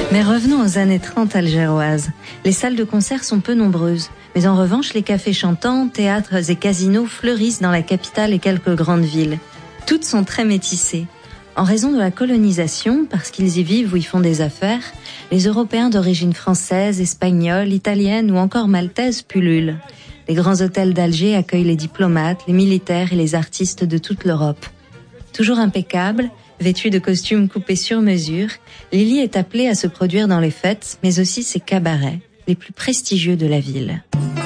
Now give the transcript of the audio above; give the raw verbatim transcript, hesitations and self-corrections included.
Mais revenons aux années trente algéroises. Les salles de concert sont peu nombreuses, mais en revanche, les cafés chantants, théâtres et casinos fleurissent dans la capitale et quelques grandes villes. Toutes sont très métissées. En raison de la colonisation, parce qu'ils y vivent ou y font des affaires, les Européens d'origine française, espagnole, italienne ou encore maltaise pullulent. Les grands hôtels d'Alger accueillent les diplomates, les militaires et les artistes de toute l'Europe. Toujours impeccable, vêtue de costumes coupés sur mesure, Lily est appelée à se produire dans les fêtes, mais aussi ses cabarets, les plus prestigieux de la ville.